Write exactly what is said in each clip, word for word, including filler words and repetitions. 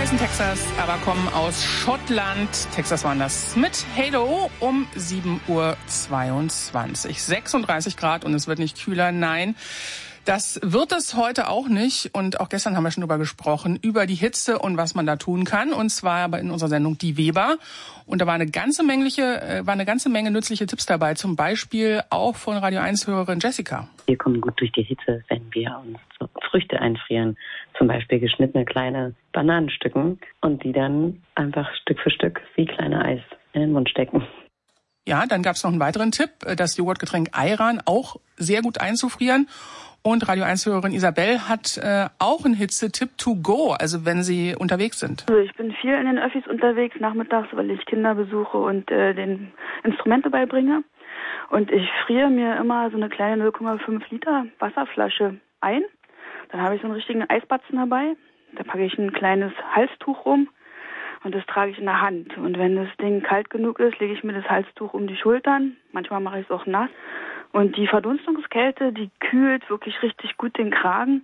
heißen Texas, aber kommen aus Schottland. Texas waren das mit Halo um sieben Uhr zweiundzwanzig. sechsunddreißig Grad und es wird nicht kühler, nein. Das wird es heute auch nicht. Und auch gestern haben wir schon drüber gesprochen, über die Hitze und was man da tun kann. Und zwar aber in unserer Sendung Die Weber. Und da war eine ganze Menge, war eine ganze Menge nützliche Tipps dabei. Zum Beispiel auch von Radio eins-Hörerin Jessica. Wir kommen gut durch die Hitze, wenn wir uns Früchte einfrieren. Zum Beispiel geschnittene kleine Bananenstücken und die dann einfach Stück für Stück wie kleine Eis in den Mund stecken. Ja, dann gab es noch einen weiteren Tipp, das Joghurtgetränk Ayran auch sehr gut einzufrieren. Und Radio eins-Hörerin Isabel hat äh, auch einen Hitzetipp to go, also wenn Sie unterwegs sind. Also ich bin viel in den Öffis unterwegs nachmittags, weil ich Kinder besuche und äh, den Instrumente beibringe. Und ich friere mir immer so eine kleine null Komma fünf Liter Wasserflasche ein. Dann habe ich so einen richtigen Eisbatzen dabei. Da packe ich ein kleines Halstuch rum und das trage ich in der Hand. Und wenn das Ding kalt genug ist, lege ich mir das Halstuch um die Schultern. Manchmal mache ich es auch nass. Und die Verdunstungskälte, die kühlt wirklich richtig gut den Kragen.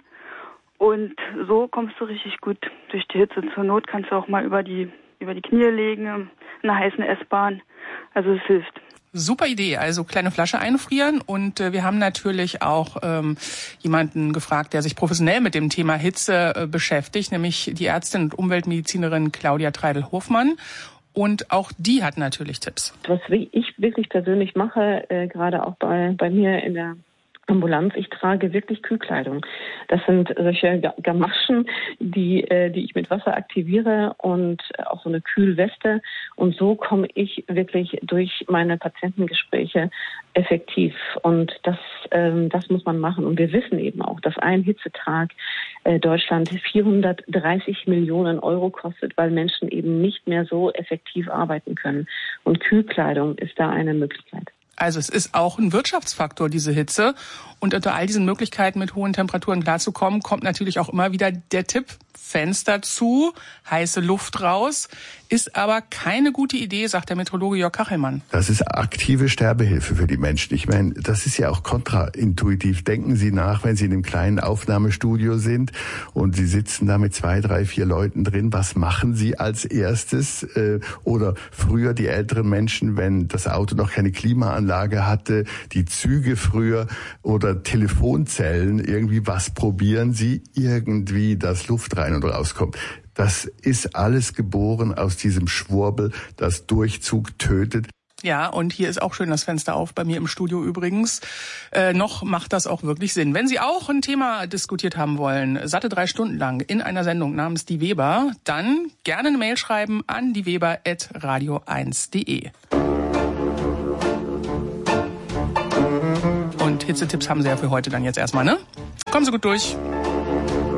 Und so kommst du richtig gut durch die Hitze. Zur Not kannst du auch mal über die, über die Knie legen, in einer heißen S-Bahn. Also es hilft. Super Idee, also kleine Flasche einfrieren. Und äh, wir haben natürlich auch ähm, jemanden gefragt, der sich professionell mit dem Thema Hitze äh, beschäftigt, nämlich die Ärztin und Umweltmedizinerin Claudia Treidel-Hofmann. Und auch die hat natürlich Tipps. Was ich wirklich persönlich mache, äh, gerade auch bei, bei mir in der Ambulanz, ich trage wirklich Kühlkleidung. Das sind solche Gamaschen, die, äh, die ich mit Wasser aktiviere und auch so eine Kühlweste. Und so komme ich wirklich durch meine Patientengespräche effektiv. Und das, ähm, das muss man machen. Und wir wissen eben auch, dass ein Hitzetag äh, Deutschland vierhundertdreißig Millionen Euro kostet, weil Menschen eben nicht mehr so effektiv arbeiten können. Und Kühlkleidung ist da eine Möglichkeit. Also es ist auch ein Wirtschaftsfaktor, diese Hitze. Und unter all diesen Möglichkeiten, mit hohen Temperaturen klarzukommen, kommt natürlich auch immer wieder der Tipp, Fenster zu, heiße Luft raus. Ist aber keine gute Idee, sagt der Meteorologe Jörg Kachelmann. Das ist aktive Sterbehilfe für die Menschen. Ich meine, das ist ja auch kontraintuitiv. Denken Sie nach, wenn Sie in einem kleinen Aufnahmestudio sind und Sie sitzen da mit zwei, drei, vier Leuten drin. Was machen Sie als erstes? Oder früher die älteren Menschen, wenn das Auto noch keine Klimaanlage hatte, die Züge früher oder Telefonzellen, irgendwie was probieren Sie? Irgendwie, dass Luft rein und rauskommt. Das ist alles geboren aus diesem Schwurbel, das Durchzug tötet. Ja, und hier ist auch schön das Fenster auf, bei mir im Studio übrigens. Äh, noch macht das auch wirklich Sinn. Wenn Sie auch ein Thema diskutiert haben wollen, satte drei Stunden lang in einer Sendung namens Die Weber, dann gerne eine Mail schreiben an dieweber at radio eins punkt de. Und Hitzetipps haben Sie ja für heute dann jetzt erstmal, ne? Kommen Sie gut durch.